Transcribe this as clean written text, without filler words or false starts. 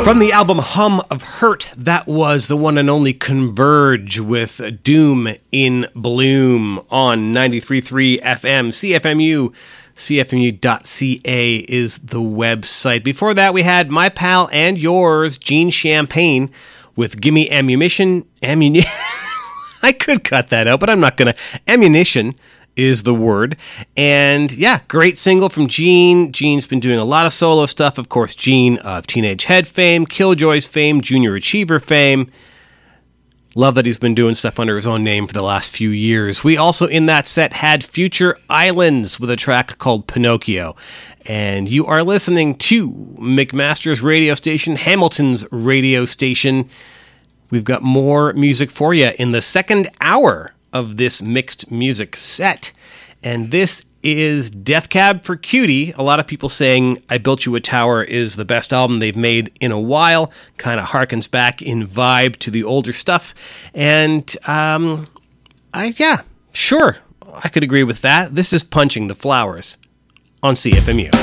From the album Hum of Hurt, that was the one and only Converge with Doom in Bloom on 93.3 FM. CFMU, cfmu.ca is the website. Before that, we had my pal and yours, Gene Champagne, with Gimme Ammunition. I could cut that out, but I'm not going to. Ammunition is the word. And yeah, great single from Gene. Gene's been doing a lot of solo stuff. Of course, Gene of Teenage Head fame, Killjoys fame, Junior Achiever fame. Love that he's been doing stuff under his own name for the last few years. We also, in that set, had Future Islands with a track called Pinocchio. And you are listening to McMaster's radio station, Hamilton's radio station. We've got more music for you in the second hour of this mixed music set. And this is Death Cab for Cutie. A lot of people saying I Built You a Tower is the best album they've made in a while. Kind of harkens back in vibe to the older stuff. And yeah, sure, I could agree with that. This is Punching the Flowers on CFMU.